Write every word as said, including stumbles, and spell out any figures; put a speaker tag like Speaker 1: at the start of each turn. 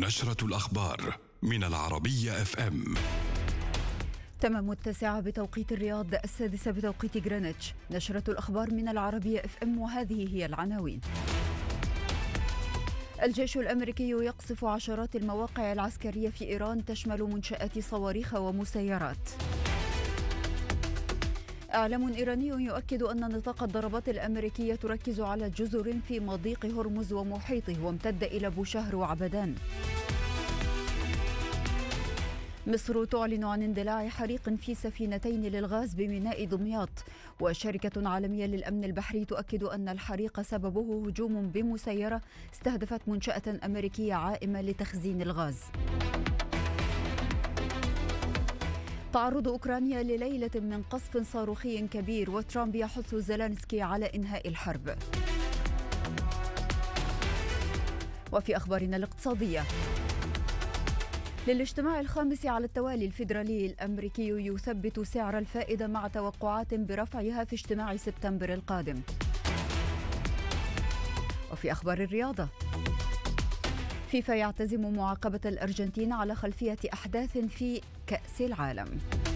Speaker 1: نشرة الأخبار من العربية اف ام.
Speaker 2: تمام التاسعة بتوقيت الرياض، السادسة بتوقيت غرينتش. نشرة الأخبار من العربية اف ام، وهذه هي العناوين. الجيش الأمريكي يقصف عشرات المواقع العسكرية في إيران تشمل منشآت صواريخ ومسيرات. إعلام إيراني يؤكد أن نطاق الضربات الأمريكية تركز على جزر في مضيق هرمز ومحيطه وامتد إلى بوشهر وعبدان. مصر تعلن عن اندلاع حريق في سفينتين للغاز بميناء دمياط، وشركة عالمية للأمن البحري تؤكد أن الحريق سببه هجوم بمسيرة استهدفت منشأة أمريكية عائمة لتخزين الغاز. تعرض أوكرانيا لليلة من قصف صاروخي كبير، وترامب يحث زيلينسكي على إنهاء الحرب. وفي أخبارنا الاقتصادية، للاجتماع الخامس على التوالي الفيدرالي الأمريكي يثبت سعر الفائدة مع توقعات برفعها في اجتماع سبتمبر القادم. وفي أخبار الرياضة، فيفا يعتزم معاقبة الأرجنتين على خلفية أحداث في كأس العالم.